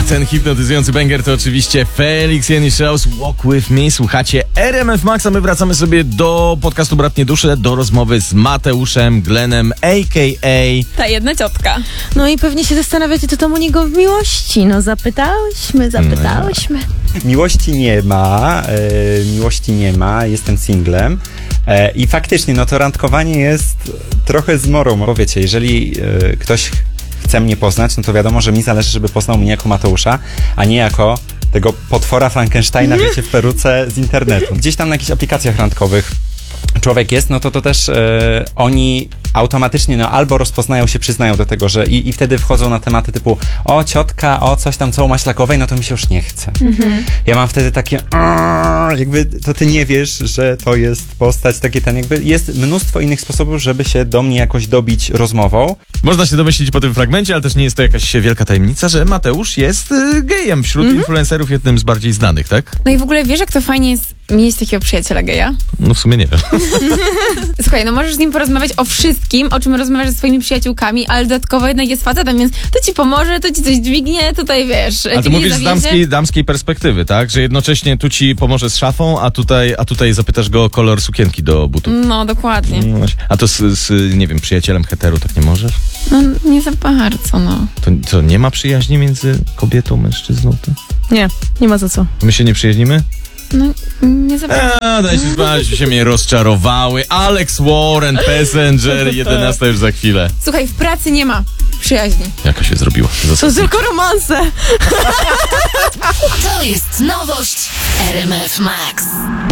ten hipnotyzujący banger to oczywiście Felix Janiszlaus, Walk With Me. Słuchacie RMF Max, a my wracamy sobie do podcastu Bratnie Dusze, do rozmowy z Mateuszem Glenem, a.k.a. Ta jedna ciotka. No i pewnie się zastanawiacie, co tam u niego w miłości. No zapytałyśmy. Miłości nie ma, jestem singlem. I faktycznie, no to randkowanie jest trochę zmorą, bo wiecie, jeżeli ktoś chce mnie poznać, no to wiadomo, że mi zależy, żeby poznał mnie jako Mateusza, a nie jako tego potwora Frankensteina, wiecie, w peruce z internetu. Gdzieś tam na jakichś aplikacjach randkowych człowiek jest, no to też oni automatycznie, no albo rozpoznają się, przyznają do tego, że i wtedy wchodzą na tematy typu o ciotka, o coś tam, co u maślakowej, no to mi się już nie chce. Ja mam wtedy takie jakby to ty nie wiesz, że to jest postać, takie ten jakby jest mnóstwo innych sposobów, żeby się do mnie jakoś dobić rozmową. Można się domyślić po tym fragmencie, ale też nie jest to jakaś wielka tajemnica, że Mateusz jest gejem wśród influencerów, jednym z bardziej znanych, tak? No i w ogóle wiesz, jak to fajnie jest mieć takiego przyjaciela geja? No w sumie nie wiem. Słuchaj, no możesz z nim porozmawiać o wszystkim, o czym rozmawiasz ze swoimi przyjaciółkami, ale dodatkowo jednak jest facetem, więc to ci pomoże, to ci coś dźwignie, tutaj wiesz. A ty mówisz z damskiej perspektywy, tak? Że jednocześnie tu ci pomoże z szafą, a tutaj zapytasz go o kolor sukienki do butów. No, dokładnie. No właśnie. A to nie wiem, przyjacielem hetero tak nie możesz? No, nie za bardzo, no. To nie ma przyjaźni między kobietą, mężczyzną? To? Nie ma za co. My się nie przyjaźnimy? No, nie za bardzo. Daj się spać, się mnie rozczarowały. Alex Warren, Passenger, 11 już za chwilę. Słuchaj, w pracy nie ma przyjaźni. Jaka się zrobiła? To tylko romanse. To jest nowość RMF Max.